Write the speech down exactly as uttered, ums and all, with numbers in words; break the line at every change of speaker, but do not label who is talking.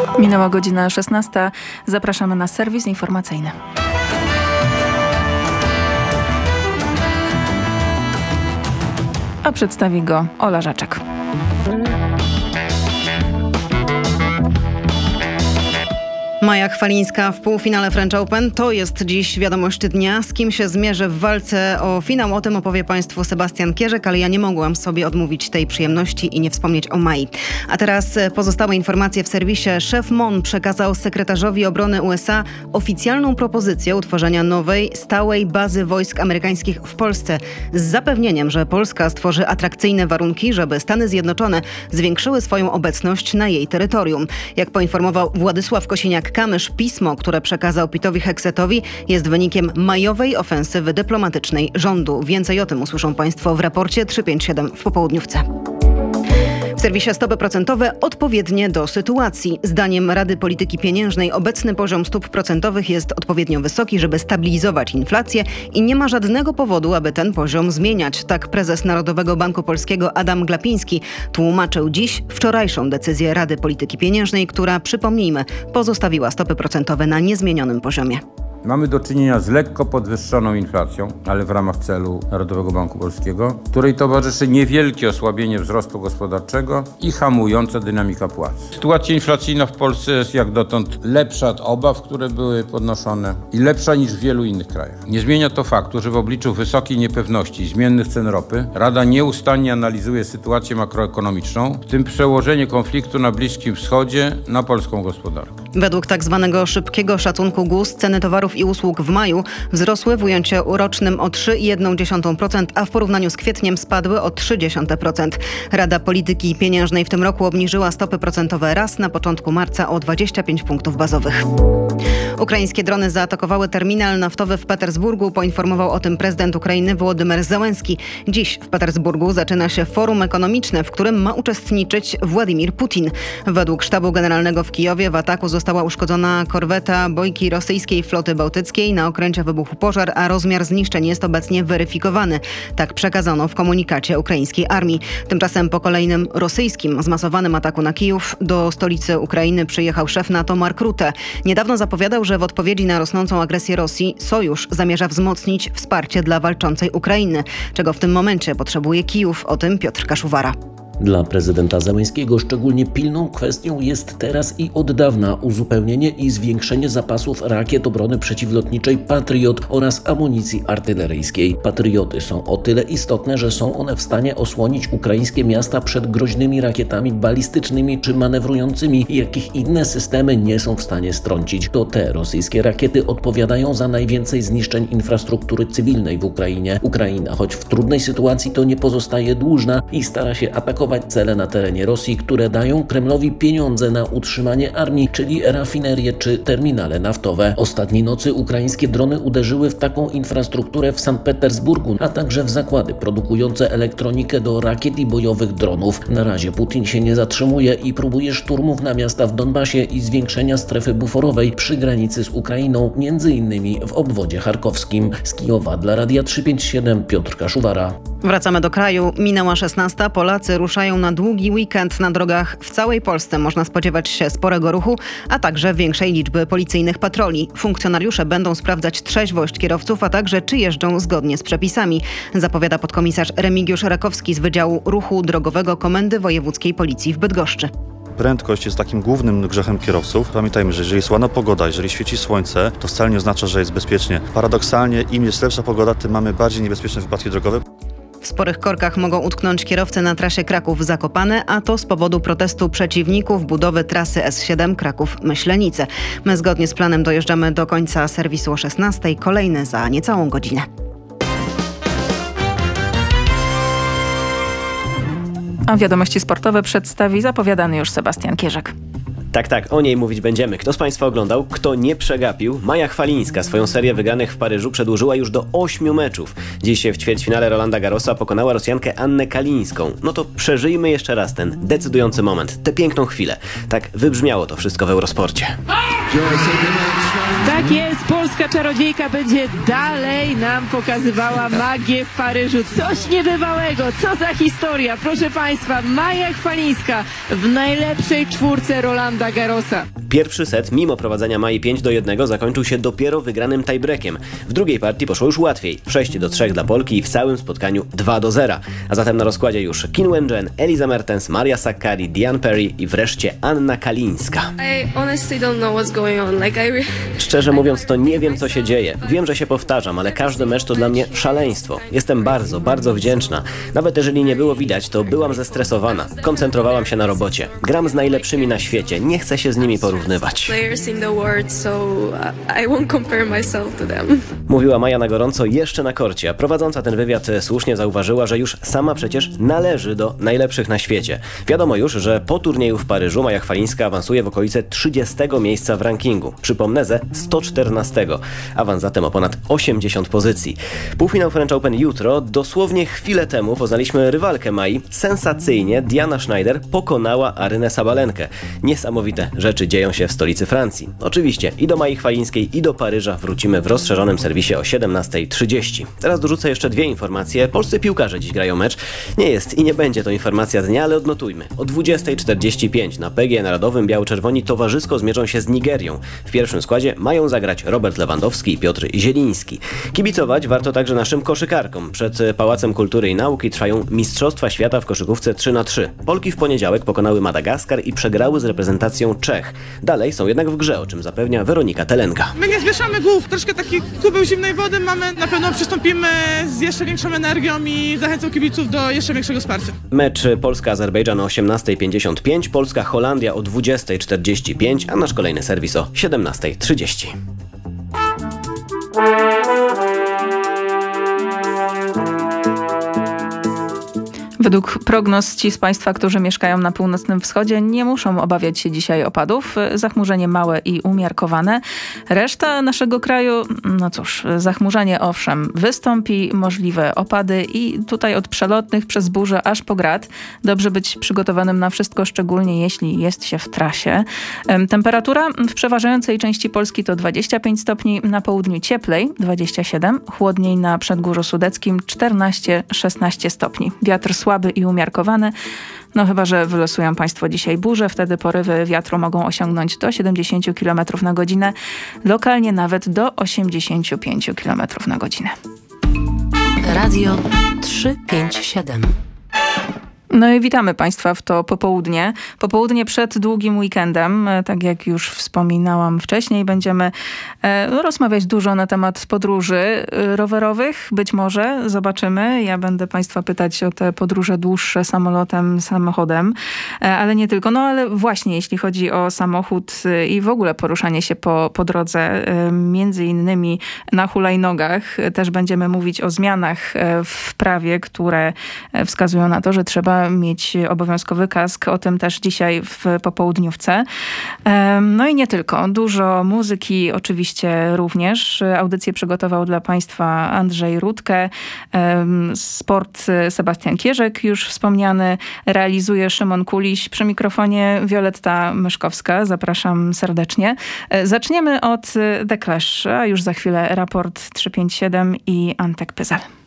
Minęła godzina szesnasta. Zapraszamy na serwis informacyjny. A przedstawi go Ola Żaczek.
Maja Chwalińska w półfinale French Open. To jest dziś wiadomość dnia. Z kim się zmierzę w walce o finał? O tym opowie Państwu Sebastian Kierzek, ale ja nie mogłam sobie odmówić tej przyjemności i nie wspomnieć o Mai. A teraz pozostałe informacje w serwisie. Szef M O N przekazał sekretarzowi obrony U S A oficjalną propozycję utworzenia nowej, stałej bazy wojsk amerykańskich w Polsce z zapewnieniem, że Polska stworzy atrakcyjne warunki, żeby Stany Zjednoczone zwiększyły swoją obecność na jej terytorium. Jak poinformował Władysław Kosiniak-Kamysz, pismo, które przekazał Pitowi Hegsetowi, jest wynikiem majowej ofensywy dyplomatycznej rządu. Więcej o tym usłyszą Państwo w raporcie trzysta pięćdziesiąt siedem w popołudniówce. W serwisie stopy procentowe odpowiednie do sytuacji. Zdaniem Rady Polityki Pieniężnej obecny poziom stóp procentowych jest odpowiednio wysoki, żeby stabilizować inflację i nie ma żadnego powodu, aby ten poziom zmieniać. Tak prezes Narodowego Banku Polskiego Adam Glapiński tłumaczył dziś wczorajszą decyzję Rady Polityki Pieniężnej, która, przypomnijmy, pozostawiła stopy procentowe na niezmienionym poziomie.
Mamy do czynienia z lekko podwyższoną inflacją, ale w ramach celu Narodowego Banku Polskiego, której towarzyszy niewielkie osłabienie wzrostu gospodarczego i hamująca dynamika płac. Sytuacja inflacyjna w Polsce jest jak dotąd lepsza od obaw, które były podnoszone i lepsza niż w wielu innych krajach. Nie zmienia to faktu, że w obliczu wysokiej niepewności i zmiennych cen ropy Rada nieustannie analizuje sytuację makroekonomiczną, w tym przełożenie konfliktu na Bliskim Wschodzie na polską gospodarkę.
Według tak zwanego szybkiego szacunku G U S ceny towarów i usług w maju wzrosły w ujęciu rocznym o trzy przecinek jeden procent, a w porównaniu z kwietniem spadły o trzy przecinek trzy procent. Rada Polityki Pieniężnej w tym roku obniżyła stopy procentowe raz na początku marca o dwadzieścia pięć punktów bazowych. Ukraińskie drony zaatakowały terminal naftowy w Petersburgu, poinformował o tym prezydent Ukrainy Wołodymyr Zełenski. Dziś w Petersburgu zaczyna się forum ekonomiczne, w którym ma uczestniczyć Władimir Putin. Według sztabu generalnego w Kijowie w ataku została uszkodzona korweta bojki rosyjskiej floty bałtyckiej. Na okręcie wybuchł pożar, a rozmiar zniszczeń jest obecnie weryfikowany. Tak przekazano w komunikacie ukraińskiej armii. Tymczasem po kolejnym rosyjskim zmasowanym ataku na Kijów do stolicy Ukrainy przyjechał szef NATO Mark Rutte. Niedawno zapowiadał, że w odpowiedzi na rosnącą agresję Rosji sojusz zamierza wzmocnić wsparcie dla walczącej Ukrainy, czego w tym momencie potrzebuje Kijów. O tym Piotr Kaszuwara.
Dla prezydenta Zełenskiego szczególnie pilną kwestią jest teraz i od dawna uzupełnienie i zwiększenie zapasów rakiet obrony przeciwlotniczej Patriot oraz amunicji artyleryjskiej. Patrioty są o tyle istotne, że są one w stanie osłonić ukraińskie miasta przed groźnymi rakietami balistycznymi czy manewrującymi, jakich inne systemy nie są w stanie strącić. To te rosyjskie rakiety odpowiadają za najwięcej zniszczeń infrastruktury cywilnej w Ukrainie. Ukraina, choć w trudnej sytuacji, to nie pozostaje dłużna i stara się atakować cele na terenie Rosji, które dają Kremlowi pieniądze na utrzymanie armii, czyli rafinerie czy terminale naftowe. Ostatniej nocy ukraińskie drony uderzyły w taką infrastrukturę w Sankt Petersburgu, a także w zakłady produkujące elektronikę do rakiet i bojowych dronów. Na razie Putin się nie zatrzymuje i próbuje szturmów na miasta w Donbasie i zwiększenia strefy buforowej przy granicy z Ukrainą, między innymi w obwodzie charkowskim. Z Kijowa dla Radia trzysta pięćdziesiąt siedem Piotr Kaszuwara.
Wracamy do kraju. Minęła szesnasta. Polacy ruszają na długi weekend. Na drogach w całej Polsce można spodziewać się sporego ruchu, a także większej liczby policyjnych patroli. Funkcjonariusze będą sprawdzać trzeźwość kierowców, a także czy jeżdżą zgodnie z przepisami, zapowiada podkomisarz Remigiusz Rakowski z Wydziału Ruchu Drogowego Komendy Wojewódzkiej Policji w Bydgoszczy.
Prędkość jest takim głównym grzechem kierowców. Pamiętajmy, że jeżeli jest ładna pogoda, jeżeli świeci słońce, to wcale nie oznacza, że jest bezpiecznie. Paradoksalnie, im jest lepsza pogoda, tym mamy bardziej niebezpieczne wypadki drogowe.
W sporych korkach mogą utknąć kierowcy na trasie Kraków-Zakopane, a to z powodu protestu przeciwników budowy trasy S siedem Kraków-Myślenice. My zgodnie z planem dojeżdżamy do końca serwisu o szesnastej, kolejny za niecałą godzinę.
A wiadomości sportowe przedstawi zapowiadany już Sebastian Kierzek.
Tak, tak, o niej mówić będziemy. Kto z Państwa oglądał, kto nie przegapił? Maja Chwalińska swoją serię wygranych w Paryżu przedłużyła już do ośmiu meczów. Dziś w ćwierćfinale Rolanda Garrosa pokonała Rosjankę Annę Kalińską. No to przeżyjmy jeszcze raz ten decydujący moment, tę piękną chwilę. Tak wybrzmiało to wszystko w Eurosporcie.
Tak jest, polska czarodziejka będzie dalej nam pokazywała magię w Paryżu. Coś niebywałego, co za historia. Proszę Państwa, Maja Chwalińska w najlepszej czwórce Rolanda Garrosa.
Pierwszy set, mimo prowadzenia Mai pięć do jednego, zakończył się dopiero wygranym tiebreakiem. W drugiej partii poszło już łatwiej. sześć do trzech dla Polki i w całym spotkaniu dwa do zera. A zatem na rozkładzie już Qin Wenjuan, Elisa Mertens, Maria Sakkari, Diane Perry i wreszcie Anna Kalińska.
I honestly don't know what's going on. Like I re-
Szczerze mówiąc, to nie wiem, co się dzieje. Wiem, że się powtarzam, ale każdy mecz to dla mnie szaleństwo. Jestem bardzo, bardzo wdzięczna. Nawet jeżeli nie było widać, to byłam zestresowana. Koncentrowałam się na robocie. Gram z najlepszymi na świecie. Nie chcę się z nimi porównywać.
players in the world, so I won't compare myself to them.
Mówiła Maja na gorąco jeszcze na korcie, a prowadząca ten wywiad słusznie zauważyła, że już sama przecież należy do najlepszych na świecie. Wiadomo już, że po turnieju w Paryżu Maja Chwalińska awansuje w okolice trzydziestego miejsca w rankingu. Przypomnę, ze sto czternastego. Awans zatem o ponad osiemdziesiąt pozycji. Półfinał French Open jutro. Dosłownie chwilę temu poznaliśmy rywalkę Mai. Sensacyjnie Diana Schneider pokonała Arynę Sabalenkę. Niesamowite rzeczy dzieją się w stolicy Francji. Oczywiście i do Mai Chwalińskiej, i do Paryża wrócimy w rozszerzonym serwisie o siedemnasta trzydzieści. Teraz dorzucę jeszcze dwie informacje. Polscy piłkarze dziś grają mecz. Nie jest i nie będzie to informacja dnia, ale odnotujmy. O dwudziesta czterdzieści pięć na P G E Narodowym biało-czerwoni towarzysko zmierzą się z Nigerią. W pierwszym składzie mają zagrać Robert Lewandowski i Piotr Zieliński. Kibicować warto także naszym koszykarkom. Przed Pałacem Kultury i Nauki trwają Mistrzostwa Świata w koszykówce trzy na trzy. Polki w poniedziałek pokonały Madagaskar i przegrały z reprezentacją Czech. Dalej są jednak w grze, o czym zapewnia Weronika Telenka.
My nie zwieszamy głów, troszkę taki kubeł zimnej wody mamy, na pewno przystąpimy z jeszcze większą energią i zachęcam kibiców do jeszcze większego wsparcia.
Mecz Polska-Azerbejdżan o osiemnasta pięćdziesiąt pięć, Polska-Holandia o dwudziesta czterdzieści pięć, a nasz kolejny serwis o siedemnasta trzydzieści.
Według prognoz ci z Państwa, którzy mieszkają na północnym wschodzie, nie muszą obawiać się dzisiaj opadów. Zachmurzenie małe i umiarkowane. Reszta naszego kraju, no cóż, zachmurzenie owszem wystąpi, możliwe opady i tutaj od przelotnych przez burzę aż po grad. Dobrze być przygotowanym na wszystko, szczególnie jeśli jest się w trasie. Temperatura w przeważającej części Polski to dwadzieścia pięć stopni, na południu cieplej dwadzieścia siedem, chłodniej na Przedgórzu Sudeckim czternaście szesnaście stopni. Wiatr słaby i umiarkowany. No chyba że wylosują Państwo dzisiaj burzę, wtedy porywy wiatru mogą osiągnąć do siedemdziesiąt kilometrów na godzinę, lokalnie nawet do osiemdziesiąt pięć kilometrów na godzinę.
Radio trzysta pięćdziesiąt siedem.
No i witamy Państwa w to popołudnie. Popołudnie przed długim weekendem, tak jak już wspominałam wcześniej, będziemy e, rozmawiać dużo na temat podróży e, rowerowych. Być może, zobaczymy. Ja będę Państwa pytać o te podróże dłuższe samolotem, samochodem, e, ale nie tylko. No ale właśnie, jeśli chodzi o samochód e, i w ogóle poruszanie się po, po drodze, e, między innymi na hulajnogach, e, też będziemy mówić o zmianach e, w prawie, które e, wskazują na to, że trzeba mieć obowiązkowy kask. O tym też dzisiaj w popołudniówce. No i nie tylko. Dużo muzyki oczywiście również. Audycję przygotował dla Państwa Andrzej Rutkę. Sport Sebastian Kierzek, już wspomniany. Realizuje Szymon Kuliś. Przy mikrofonie Wioletta Myszkowska. Zapraszam serdecznie. Zaczniemy od The Clash, a już za chwilę raport trzysta pięćdziesiąt siedem i Antek Pyzel.